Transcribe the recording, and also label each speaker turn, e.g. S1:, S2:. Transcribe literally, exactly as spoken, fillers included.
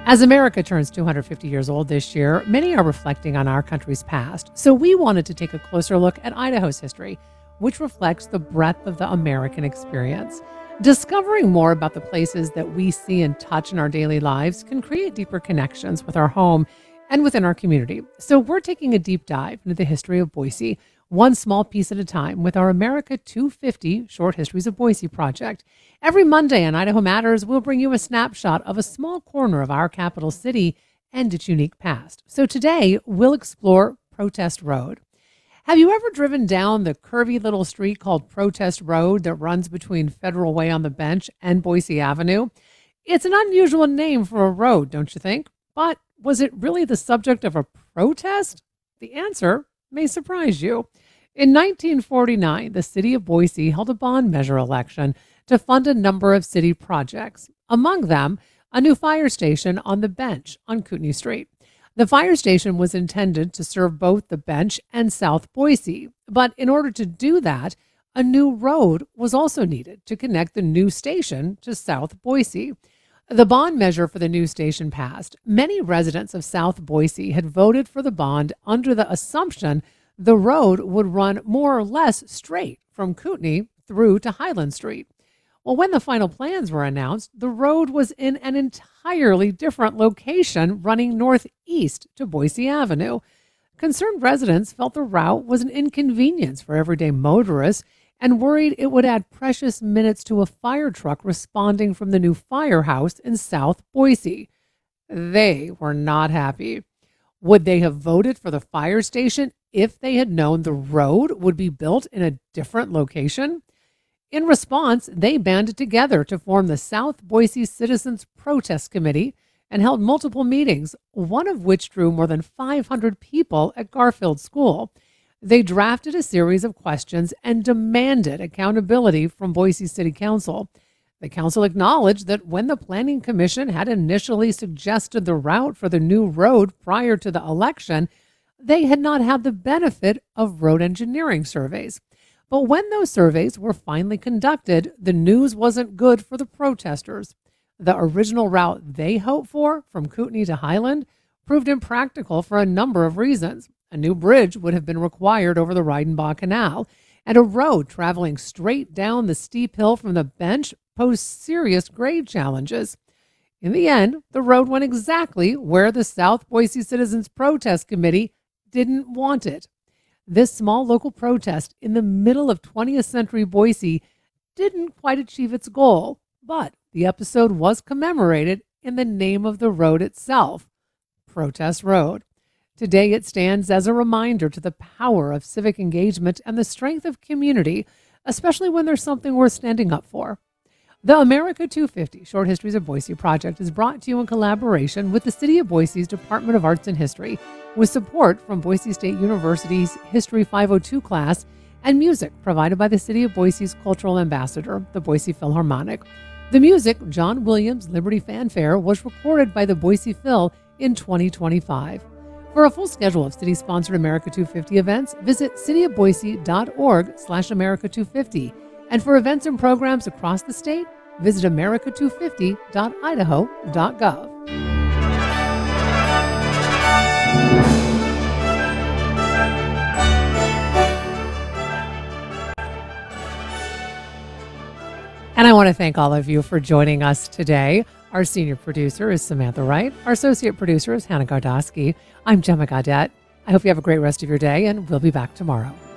S1: As America turns two hundred fifty years old this year, many are reflecting on our country's past. So we wanted to take a closer look at Idaho's history, which reflects the breadth of the American experience. Discovering more about the places that we see and touch in our daily lives can create deeper connections with our home and within our community. So we're taking a deep dive into the history of Boise, one small piece at a time, with our America two fifty Short Histories of Boise project. Every Monday on Idaho Matters, we'll bring you a snapshot of a small corner of our capital city and its unique past. So today, we'll explore Protest Road. Have you ever driven down the curvy little street called Protest Road that runs between Federal Way on the Bench and Boise Avenue? It's an unusual name for a road, don't you think? But was it really the subject of a protest? The answer may surprise you. In nineteen forty-nine, the city of Boise held a bond measure election to fund a number of city projects, among them a new fire station on the Bench on Kootenai Street. The fire station was intended to serve both the Bench and South Boise, but in order to do that, a new road was also needed to connect the new station to South Boise. The bond measure for the new station passed. Many residents of South Boise had voted for the bond under the assumption the road would run more or less straight from Kootenai through to Highland Street. Well, when the final plans were announced, the road was in an entirely different location running northeast to Boise Avenue. Concerned residents felt the route was an inconvenience for everyday motorists and worried it would add precious minutes to a fire truck responding from the new firehouse in South Boise. They were not happy. Would they have voted for the fire station if they had known the road would be built in a different location? In response, they banded together to form the South Boise Citizens Protest Committee and held multiple meetings, one of which drew more than five hundred people at Garfield School. They drafted a series of questions and demanded accountability from Boise City Council. The council acknowledged that when the Planning Commission had initially suggested the route for the new road prior to the election, they had not had the benefit of road engineering surveys. But when those surveys were finally conducted, the news wasn't good for the protesters. The original route they hoped for, from Kootenai to Highland, proved impractical for a number of reasons. A new bridge would have been required over the Reidenbach Canal, and a road traveling straight down the steep hill from the Bench posed serious grade challenges. In the end, the road went exactly where the South Boise Citizens Protest Committee didn't want it. This small local protest in the middle of twentieth century Boise didn't quite achieve its goal, but the episode was commemorated in the name of the road itself, Protest Road. Today, it stands as a reminder to the power of civic engagement and the strength of community, especially when there's something worth standing up for. The America two fifty Short Histories of Boise project is brought to you in collaboration with the City of Boise's Department of Arts and History, with support from Boise State University's History five oh two class and music provided by the City of Boise's cultural ambassador, the Boise Philharmonic. The music, John Williams' Liberty Fanfare, was recorded by the Boise Phil in twenty twenty-five. For a full schedule of city-sponsored America two fifty events, visit cityofboise.org slash America 250. And for events and programs across the state, visit america two fifty dot idaho dot gov. And I want to thank all of you for joining us today. Our senior producer is Samantha Wright. Our associate producer is Hannah Gardosky. I'm Gemma Gaudette. I hope you have a great rest of your day, and we'll be back tomorrow.